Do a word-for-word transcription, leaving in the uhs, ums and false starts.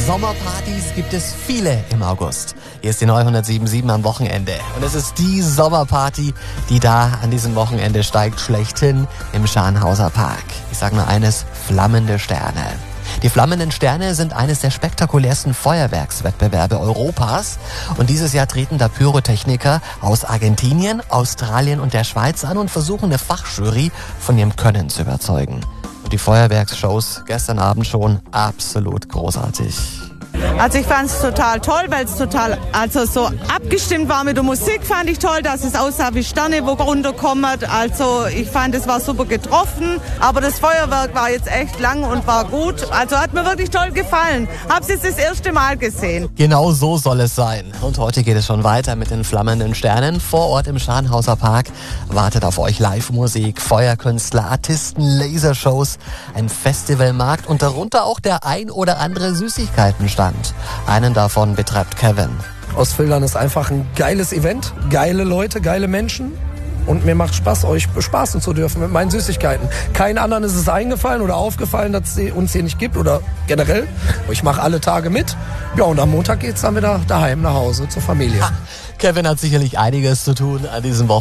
Sommerpartys gibt es viele im August. Hier ist die neunhundertsieben Komma sieben am Wochenende. Und es ist die Sommerparty, die da an diesem Wochenende steigt, schlechthin im Scharnhauser Park. Ich sage nur eines, flammende Sterne. Die flammenden Sterne sind eines der spektakulärsten Feuerwerkswettbewerbe Europas. Und dieses Jahr treten da Pyrotechniker aus Argentinien, Australien und der Schweiz an und versuchen eine Fachjury von ihrem Können zu überzeugen. Und die Feuerwerksshows gestern Abend schon absolut großartig. Also ich fand es total toll, weil es total also so abgestimmt war mit der Musik, fand ich toll, dass es aussah wie Sterne, wo runterkommen. Also ich fand, es war super getroffen, aber das Feuerwerk war jetzt echt lang und war gut. Also hat mir wirklich toll gefallen. Hab's jetzt das erste Mal gesehen. Genau so soll es sein. Und heute geht es schon weiter mit den flammenden Sternen. Vor Ort im Scharnhauser Park wartet auf euch Live-Musik, Feuerkünstler, Artisten, Lasershows, ein Festivalmarkt und darunter auch der ein oder andere Süßigkeitenstand. Einen davon betreibt Kevin. Ostfildern ist einfach ein geiles Event, geile Leute, geile Menschen und mir macht Spaß, euch bespaßen zu dürfen mit meinen Süßigkeiten. Keinen anderen ist es eingefallen oder aufgefallen, dass es uns hier nicht gibt oder generell. Ich mache alle Tage mit. Ja, und am Montag geht's dann wieder daheim nach Hause zur Familie. Ha, Kevin hat sicherlich einiges zu tun an diesem Wochenende.